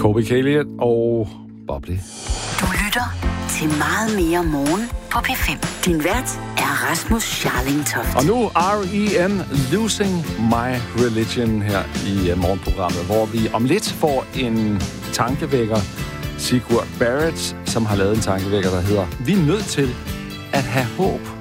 Colby Elliott og Bubbly. Du lytter til Meget mere morgen på P5. Din vært er Rasmus Scharling Toft. Og nu R.E.M. Losing My Religion her i morgenprogrammet, hvor vi om lidt får en tankevækker. Sigurd Barrett, som har lavet en tankevækker, der hedder: Vi er nødt til at have håb.